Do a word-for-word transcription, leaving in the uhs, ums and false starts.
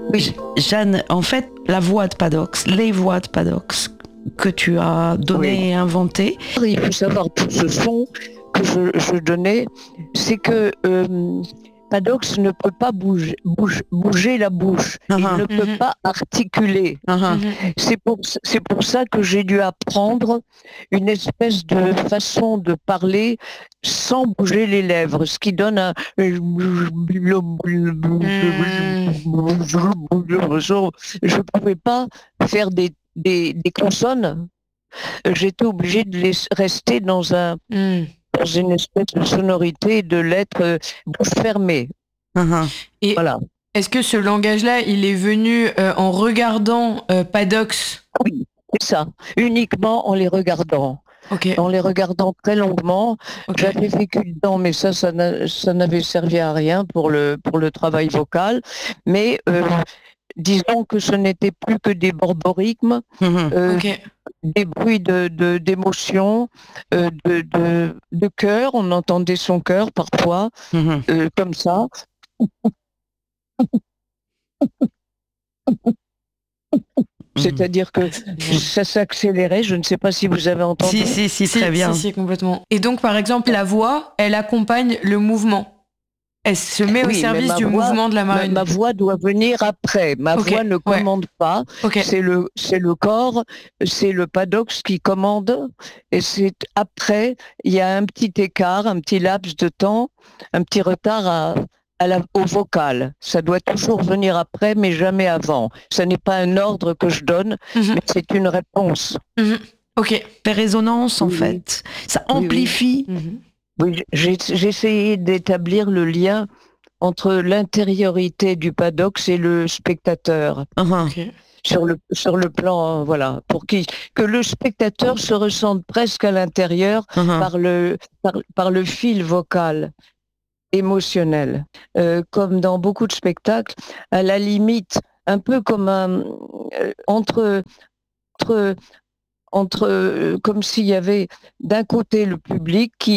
Oui. Jeanne, en fait, la voix de Paddock, les voix de Paddock que tu as données Oui. et inventées. Il faut savoir pour ce son que je, je donnais, c'est que euh, Paddock ne peut pas bouger, bouge, bouger la bouche. Uh-huh. Il ne peut Mhm. pas articuler. Uh-huh. Mhm. C'est pour, c'est pour ça que j'ai dû apprendre une espèce de façon de parler sans bouger les lèvres, ce qui donne un... Je ne pouvais pas faire des, des, des consonnes. J'étais obligée de les rester dans, un, Mhm. dans une espèce de sonorité de lettres euh, bouche fermée. Uh-huh. Et Voilà. est-ce que ce langage-là, il est venu euh, en regardant euh, Paddock? Oui, c'est ça. Uniquement en les regardant. Ok. En les regardant très longuement. Ok. J'avais vécu dedans, mais ça, ça, n'a, ça n'avait servi à rien pour le, pour le travail vocal. Mais euh, disons que ce n'était plus que des borborigmes, Uh-huh. euh, Ok. des bruits de, de, d'émotion, euh, de, de, de cœur. On entendait son cœur parfois, Uh-huh. euh, comme ça. C'est-à-dire que ça s'accélérait. Je ne sais pas si vous avez entendu. Si, si, si, très bien. Si, si, complètement. Et donc, par exemple, la voix, elle accompagne le mouvement. Elle se met au Oui, mais service ma du voix- mouvement de la Ma, marine. ma voix doit venir après. Ma Ok, voix ne ouais. commande pas. Ok. C'est le, c'est le corps, c'est le Paddock qui commande. Et c'est après, il y a un petit écart, un petit laps de temps, un petit retard à, à la, au vocal. Ça doit toujours venir après, mais jamais avant. Ce n'est pas un ordre que je donne, Mhm. mais c'est une réponse. Mhm. Ok. Les résonances, en Oui, oui. fait. Ça Oui, oui. amplifie. Mhm. Oui, j'ai, j'ai essayé d'établir le lien entre l'intériorité du Paddock et le spectateur. Uh-huh. Ok. Sur le, sur le plan, euh, voilà, pour qui, que le spectateur se ressente presque à l'intérieur Uh-huh. par le, par, par le fil vocal émotionnel. Euh, comme dans beaucoup de spectacles, à la limite, un peu comme un, euh, entre, entre, entre euh, comme s'il y avait d'un côté le public qui